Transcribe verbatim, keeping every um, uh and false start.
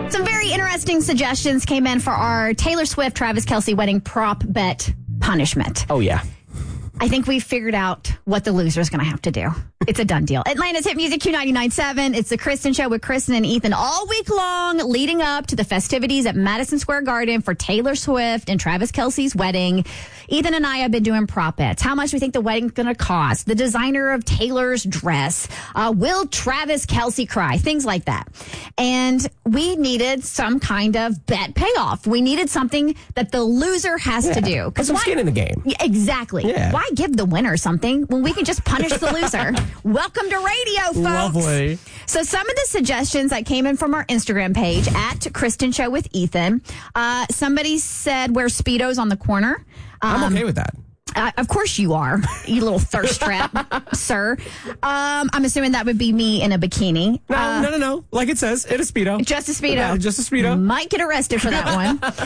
Some very interesting suggestions came in for our Taylor Swift, Travis Kelce wedding prop bet punishment. Oh, yeah. I think we figured out what the loser is going to have to do. It's a done deal. Atlanta's Hit Music Q ninety-nine point seven. It's the Kristen Show with Kristen and Ethan all week long leading up to the festivities at Madison Square Garden for Taylor Swift and Travis Kelce's wedding. Ethan and I have been doing prop bets. How much we think the wedding's going to cost. The designer of Taylor's dress. Uh, will Travis Kelce cry? Things like that. And we needed some kind of bet payoff. We needed something that the loser has yeah. to do. Put some why, skin in the game. Yeah, exactly. Yeah. Why give the winner something when we can just punish the loser? Welcome to radio, folks. Lovely. So some of the suggestions that came in from our Instagram page at Kristen Show with Ethan. Uh, somebody said wear Speedos on the corner. Um, I'm okay with that. Uh, of course you are, you little thirst trap, sir. Um, I'm assuming that would be me in a bikini. No, uh, no, no, no. Like it says, it is Speedo. Just a Speedo. Yeah, just a Speedo. Might get arrested for that one.